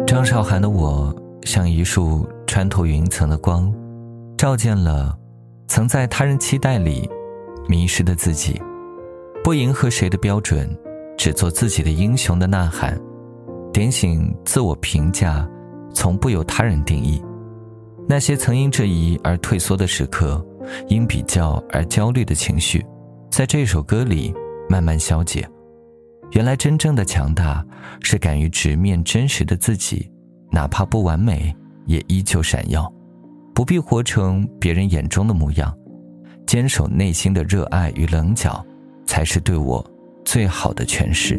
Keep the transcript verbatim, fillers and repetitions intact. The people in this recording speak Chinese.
张韶涵的我像一束穿透云层的光，照见了曾在他人期待里迷失的自己。不迎合谁的标准，只做自己的英雄的呐喊，点醒自我评价从不由他人定义。那些曾因这一而退缩的时刻，因比较而焦虑的情绪，在这首歌里慢慢消解。原来真正的强大是敢于直面真实的自己，哪怕不完美也依旧闪耀。不必活成别人眼中的模样，坚守内心的热爱与棱角，才是对我最好的诠释。